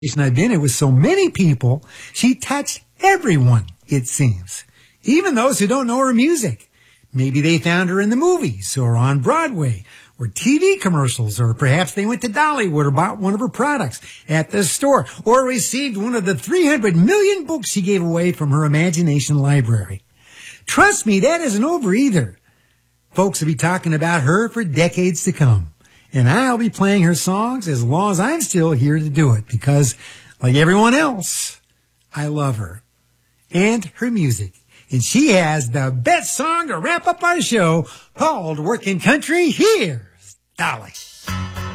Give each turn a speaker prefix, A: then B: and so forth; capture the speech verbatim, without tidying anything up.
A: I've been in with so many people, she touched everyone, it seems. Even those who don't know her music. Maybe they found her in the movies or on Broadway or T V commercials, or perhaps they went to Dollywood or bought one of her products at the store or received one of the three hundred million books she gave away from her imagination library. Trust me, that isn't over either. Folks will be talking about her for decades to come. And I'll be playing her songs as long as I'm still here to do it, because, like everyone else, I love her and her music. And she has the best song to wrap up our show called Working Country. Here's Dolly.